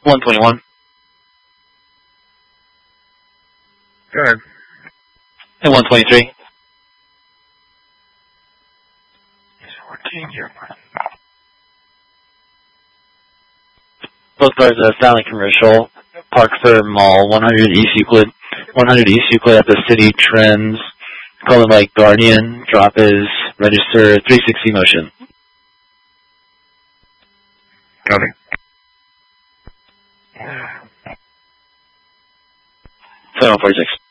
121. Go ahead. And 123. He's 14 here. Both cars are silent commercial. Parkford Mall, 100 East Euclid. 100 East Euclid at the City Trends. Call them like Guardian. Drop is register 360 motion. Copy. 7146.